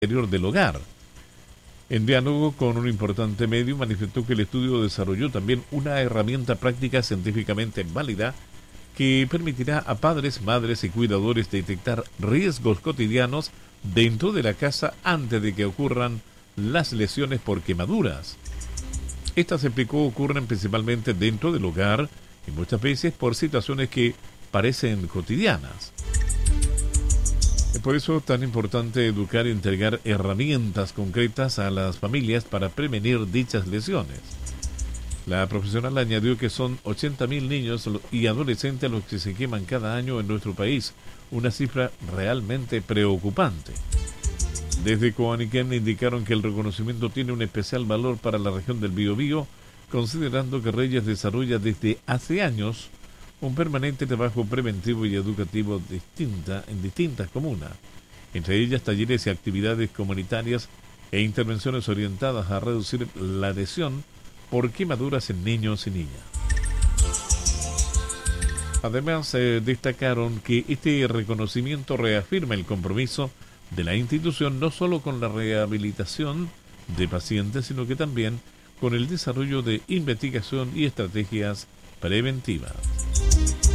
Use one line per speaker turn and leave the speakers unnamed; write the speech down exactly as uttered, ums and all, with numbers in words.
interior del hogar. En diálogo con un importante medio, manifestó que el estudio desarrolló también una herramienta práctica científicamente válida que permitirá a padres, madres y cuidadores detectar riesgos cotidianos dentro de la casa antes de que ocurran las lesiones por quemaduras. Estas, explicó, ocurren principalmente dentro del hogar y muchas veces por situaciones que parecen cotidianas. Es por eso tan importante educar y entregar herramientas concretas a las familias para prevenir dichas lesiones. La profesional añadió que son ochenta mil niños y adolescentes los que se queman cada año en nuestro país, una cifra realmente preocupante. Desde Coaniquén indicaron que el reconocimiento tiene un especial valor para la región del Biobío, considerando que Reyes desarrolla desde hace años un permanente trabajo preventivo y educativo distinta en distintas comunas, entre ellas talleres y actividades comunitarias e intervenciones orientadas a reducir la lesión por quemaduras en niños y niñas. Además, eh, destacaron que este reconocimiento reafirma el compromiso de la institución no solo con la rehabilitación de pacientes, sino que también con el desarrollo de investigación y estrategias preventivas.